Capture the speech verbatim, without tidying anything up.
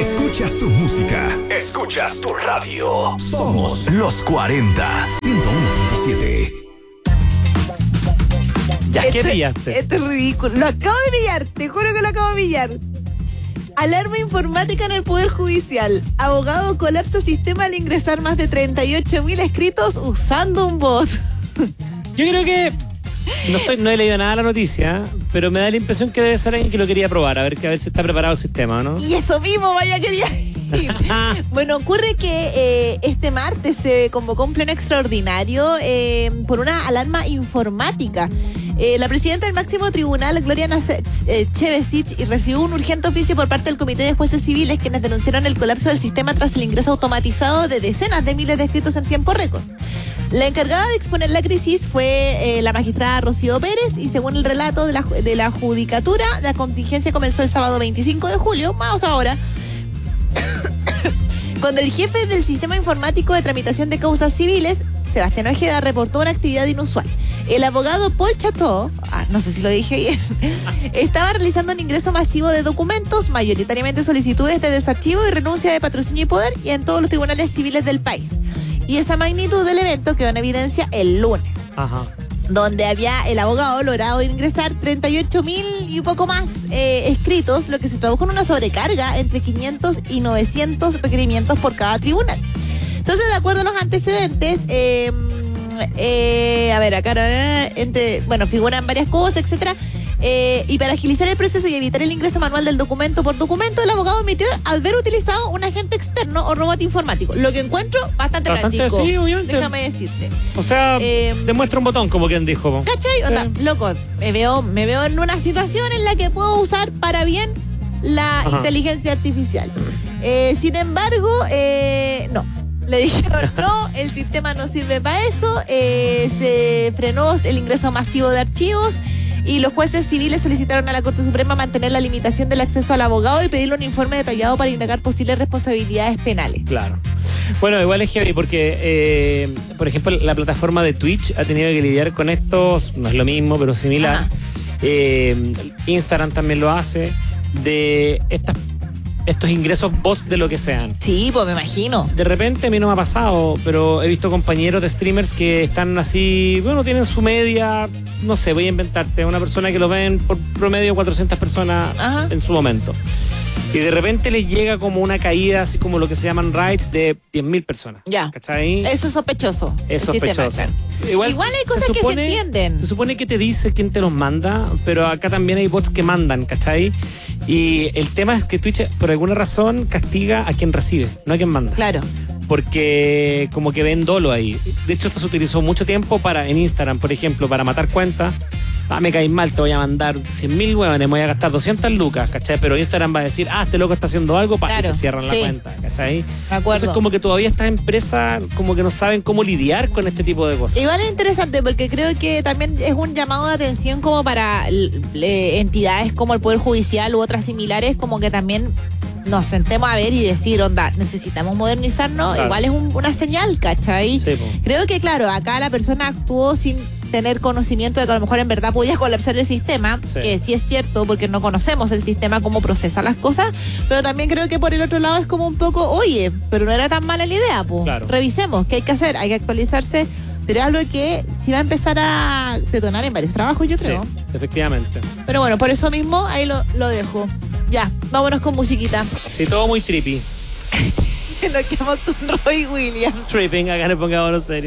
Escuchas tu música. Escuchas tu radio. Somos los cuarenta. ciento uno punto siete. ¿Ya Este- qué pillaste? Esto es ridículo. Lo acabo de pillar, te juro que lo acabo de pillar. Alarma informática en el Poder Judicial. Abogado colapsa sistema al ingresar más de treinta y ocho mil escritos usando un bot. Yo creo que no estoy, no he leído nada de la noticia, pero me da la impresión que debe ser alguien que lo quería probar, a ver, que a ver si está preparado el sistema, ¿no? Y eso mismo, vaya, quería ir. Bueno, ocurre que eh, este martes se convocó un pleno extraordinario eh, por una alarma informática. Eh, la presidenta del máximo tribunal, Gloria Nace- eh, Chevesich, y recibió un urgente oficio por parte del Comité de Jueces Civiles, quienes denunciaron el colapso del sistema tras el ingreso automatizado de decenas de miles de escritos en tiempo récord. La encargada de exponer la crisis fue eh, la magistrada Rocío Pérez, y según el relato de la, de la judicatura, la contingencia comenzó el sábado veinticinco de julio, más ahora, cuando el jefe del sistema informático de tramitación de causas civiles, Sebastián Ojeda, reportó una actividad inusual. El abogado Paul Chateau, ah, no sé si lo dije bien, estaba realizando un ingreso masivo de documentos, mayoritariamente solicitudes de desarchivo y renuncia de patrocinio y poder, y en todos los tribunales civiles del país. Y esa magnitud del evento quedó en evidencia el lunes, Ajá. donde había el abogado logrado ingresar treinta y ocho mil y poco más eh, escritos, lo que se tradujo en una sobrecarga entre quinientos y novecientos requerimientos por cada tribunal. Entonces, de acuerdo a los antecedentes, eh, eh, a ver, acá, entre, bueno, figuran varias cosas, etcétera. Eh, y para agilizar el proceso y evitar el ingreso manual del documento por documento, el abogado admitió haber utilizado un agente externo o robot informático, lo que encuentro bastante, Bastante, práctico. sí, obviamente. Déjame decirte. O sea, Eh, demuestra un botón, como quien dijo. po. ¿Cachai? Onda, Sí. loco, me veo, me veo en una situación en la que puedo usar para bien la Ajá. inteligencia artificial. Eh, sin embargo, eh, no. Le dijeron no, el sistema no sirve para eso, eh, se frenó el ingreso masivo de archivos, y los jueces civiles solicitaron a la Corte Suprema mantener la limitación del acceso al abogado y pedirle un informe detallado para indagar posibles responsabilidades penales. Claro. Bueno, igual es heavy porque, eh, por ejemplo, la plataforma de Twitch ha tenido que lidiar con estos, no es lo mismo, pero similar. Ajá. Eh, Instagram también lo hace, de estas, estos ingresos bots de lo que sean. Sí, pues me imagino. De repente a mí no me ha pasado, pero he visto compañeros de streamers que están así, bueno, tienen su media, no sé, voy a inventarte, una persona que lo ven por promedio cuatrocientas personas Ajá. en su momento. Y de repente les llega como una caída, así como lo que se llaman raids, de diez mil personas. Ya. ¿Cachai? Eso es sospechoso. Es el sistema, sospechoso. claro. Igual, Igual hay cosas que se entienden. Se supone que te dice quién te los manda, pero acá también hay bots que mandan, ¿cachai? Y el tema es que Twitch, por alguna razón, castiga a quien recibe, no a quien manda. Claro. Porque como que ven dolo ahí. De hecho, esto se utilizó mucho tiempo para en Instagram, por ejemplo, para matar cuentas. Ah, me caes mal, te voy a mandar cien mil huevones, me voy a gastar doscientas lucas, ¿cachai? Pero Instagram va a decir, ah, este loco está haciendo algo, para Claro, que te cierran sí. la cuenta, ¿cachai? Me acuerdo. Entonces como que todavía estas empresas como que no saben cómo lidiar con este tipo de cosas. Igual es interesante porque creo que también es un llamado de atención como para eh, entidades como el Poder Judicial u otras similares, como que también nos sentemos a ver y decir, onda, necesitamos modernizarnos. Claro. Igual es un- una señal, ¿cachai? Sí, po. Creo que, claro, acá la persona actuó sin tener conocimiento de que a lo mejor en verdad podía colapsar el sistema, Sí. que sí es cierto porque no conocemos el sistema, cómo procesa las cosas, pero también creo que por el otro lado es como un poco, oye, pero no era tan mala la idea, pues. Claro. Revisemos, ¿qué hay que hacer? Hay que actualizarse, pero es algo que sí va a empezar a detonar en varios trabajos, yo Sí, creo. efectivamente. Pero bueno, por eso mismo ahí lo, lo dejo. Ya, vámonos con musiquita. Sí, todo muy trippy. Nos quedamos con Roy Williams. Tripping, acá le pongamos serio.